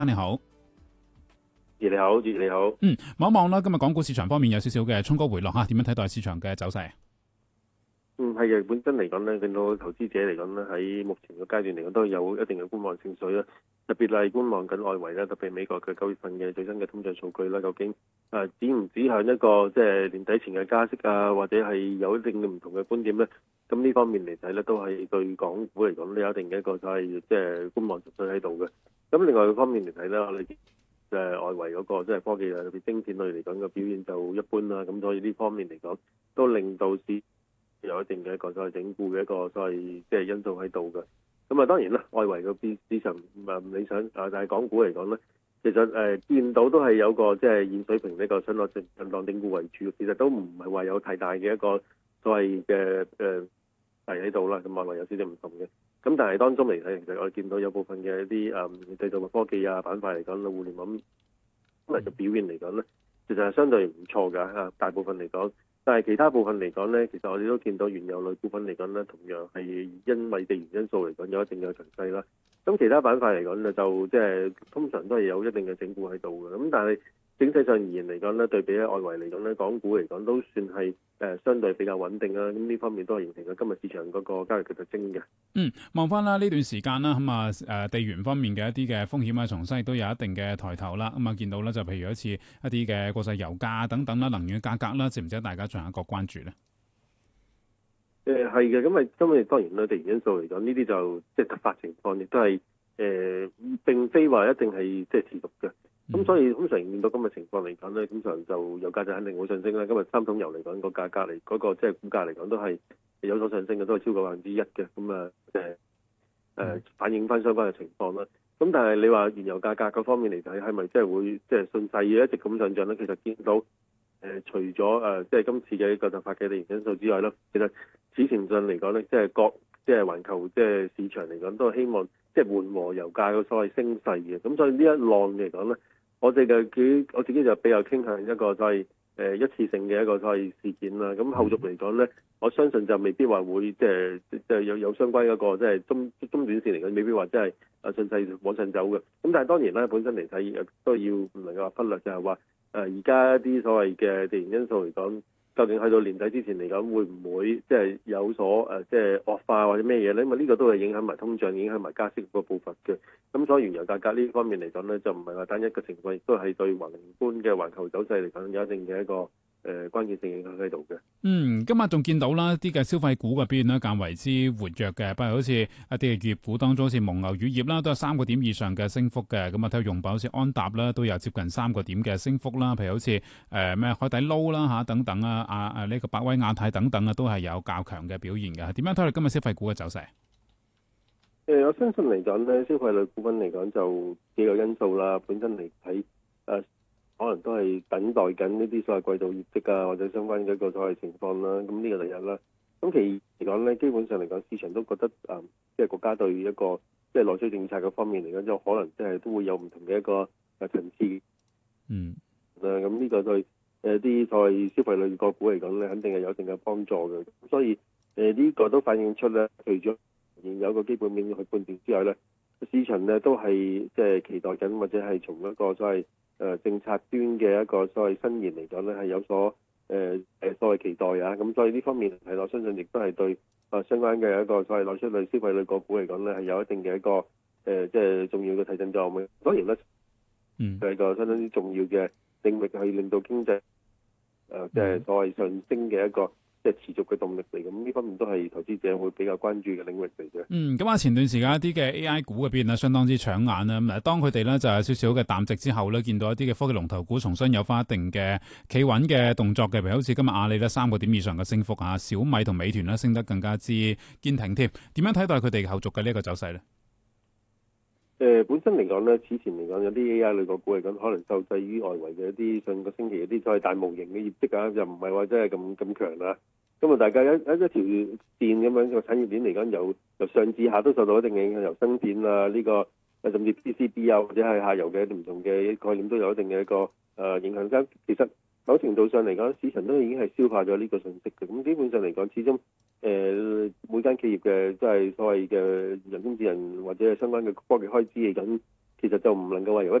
你好。 你好，你好。 望一望啦，今日港股市場方面有少少嘅衝高回落嚇，點樣睇待市場嘅走勢？ 係嘅，本身嚟講咧，見到投資者嚟講咧，喺目前嘅階段嚟講都有一定嘅觀望情緒啦。特別係觀望緊外圍啦，特別係美國嘅9月份嘅最新嘅通脹數據啦，究竟指唔指向一個即係年底前嘅加息啊，或者係有一定嘅唔同嘅觀點咧？咁呢方面嚟睇咧，都係對港股嚟講都有一定嘅一個就係即係觀望情緒喺度嘅。咁另外一方面嚟睇咧，我哋外圍嗰個即係科技啊，特別晶片類嚟講嘅表現就一般啦。咁所以呢方面嚟講，都令到市有一定嘅一個所謂整固嘅一個所謂即係因素喺度嘅。咁當然啦，外圍個市場唔理想但係港股嚟講咧，其實見到都係有個即係現水平呢個上落震盪整固為主，其實都唔係話有太大嘅一個所謂嘅係喺度啦。咁外圍有少少唔同嘅。咁但係當中嚟睇，其實我哋見到有部分嘅一啲製造物科技啊板塊嚟講，互聯網今日嘅表現嚟講咧，其實係相對唔錯㗎嚇，大部分嚟講。但係其他部分嚟講咧，其實我哋都見到原油類股份嚟講咧，同樣係因為地緣因素嚟講有一定嘅強勢啦。咁其他板塊嚟講咧，就即係通常都係有一定嘅整固喺度嘅。咁但係整體上而言嚟講咧，對比喺外圍嚟講咧，港股嚟講都算係相對比較穩定啦。咁呢方面都係形成咗今日市場嗰個交易嘅特徵嘅。 望翻啦呢段時間啦，地緣方面嘅一啲嘅風險啊，重新亦都有一定嘅抬頭啦。見到咧就譬如好似一啲嘅國際油價等等啦，能源價格啦，值唔值得大家進行一個關注咧？ 係嘅，咁今日當然啦，地緣因素嚟講，呢啲就即係突發情況，亦都係並非話一定係即係持續嘅。咁所以通常見到今日情況嚟講咧，通常就油價就肯定會上升啦。今日三桶油嚟講個價格嚟嗰個即係股價嚟講都係有所上升嘅，都係超過1%嘅。咁反映翻相關嘅情況啦。咁但係你話原油價格嗰方面嚟睇，係咪即係會即係順勢一直咁上漲咧？其實見到除咗即係今次嘅一個突發嘅地緣因素之外咧，其實此前上嚟講咧，即係環球即係市場嚟講，都係希望即係緩和油價嘅所謂升勢嘅。咁所以呢一浪嚟講咧，我自己就比較傾向一個所謂一次性嘅一個所謂事件啦。咁後續嚟講咧，我相信就未必話會即係有相關一個即係中短線嚟講，未必話即係順勢往上走嘅。咁但係當然咧，本身嚟睇都要唔能夠話忽略，就係話而家一啲所謂嘅地緣因素嚟講，究竟去到年底之前嚟講，會唔會即係有所即係惡化或者咩嘢咧？因為呢個都係影響埋通脹、影響埋加息個步伐嘅。咁所以原油價格呢方面嚟講咧，就唔係話單一嘅情況，亦都係對宏觀嘅環球走勢嚟講有一定嘅一個關鍵性影響喺度嘅。 今日仲見到啦，啲嘅消費股嘅表現咧較為之活躍嘅，不如好似一啲嘅業股當中，好似蒙牛乳業啦，都有3個點以上嘅升幅嘅。咁體育用品好似安踏啦，都有接近3個點嘅升幅啦。譬如好似咩海底撈啦嚇等等啊，呢個百威亞太等等啊，都係有較強嘅表現嘅。點樣睇嚟今日消費股嘅走勢？ 我相信嚟講咧，消費類股份嚟講就幾個因素啦。本身嚟睇可能都係等待緊呢啲所謂季度業績啊，或者相關嘅一個所謂情況啦。咁呢個第一啦。咁其二嚟講咧，基本上嚟講，市場都覺得即係國家對一個即係內需政策嘅方面嚟講，就可能即係都會有唔同嘅一個層次。咁呢個對啲所謂消費類個股嚟講咧，肯定係有一定嘅幫助嘅。所以呢個都反映出咧，除咗現有個基本面去判斷之外咧，市場咧都係即係期待緊，或者係從一個所謂政策端嘅一個所謂新言嚟講咧，係有所所謂期待啊。咁所以呢方面係我相信亦都係對相關嘅一個所謂內需類消費類個股嚟講咧，係有一定嘅一個即係重要嘅提振作用嘅。當然咧，係一個相當之重要嘅領域，係令到經濟即係所謂上升嘅一個即係持續嘅動力嚟。咁呢方面都係投資者會比較關注嘅領域嚟嘅。 咁前段時間一啲嘅 AI 股嘅表現咧，相當之搶眼啦。咁當佢哋咧就有少少嘅淡值之後咧，見到一啲嘅科技龍頭股重新有翻一定嘅企穩嘅動作嘅，譬如好似今日阿里咧3個點以上嘅升幅啊，小米同美團咧升得更加之堅挺添。點樣睇待佢哋後續嘅呢一個走勢咧？ 本身嚟講咧，此前嚟講有啲 AI 類個股嚟講，可能受制於外圍嘅一啲上個星期一啲所謂大模型嘅業績啊，就唔係話真係咁強啦。咁大家一條線咁樣個產業鏈嚟講，由上至下都受到一定嘅影響，由芯片啊呢個甚至 PCB 啊或者係下游嘅唔同嘅概念都有一定嘅一個影響。其實某程度上嚟講，市場都已經係消化咗呢個信息嘅。咁基本上嚟講，始終每間企業嘅即係所謂嘅人工智能或者係相關嘅科技開支嚟講， 其實就唔能夠話由一